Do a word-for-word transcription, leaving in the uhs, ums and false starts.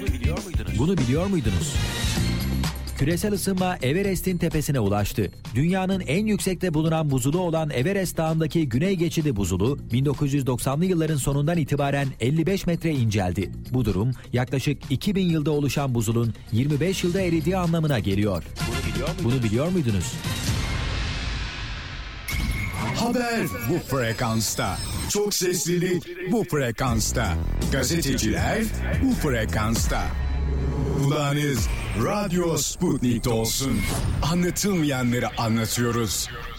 biliyor muydunuz? Bunu biliyor muydunuz? Küresel ısınma Everest'in tepesine ulaştı. Dünyanın en yüksekte bulunan buzulu olan Everest Dağı'ndaki güney geçidi buzulu bin dokuz yüz doksanlı yılların sonundan itibaren elli beş metre inceldi. Bu durum yaklaşık iki bin yılda oluşan buzulun yirmi beş yılda eridiği anlamına geliyor. Bunu biliyor muydunuz? Bunu biliyor muydunuz? Haber bu frekansta. Çok seslilik bu frekansta. Gazeteciler bu frekansta. Kulağınız Radyo Sputnik'te olsun. Anlatılmayanları anlatıyoruz.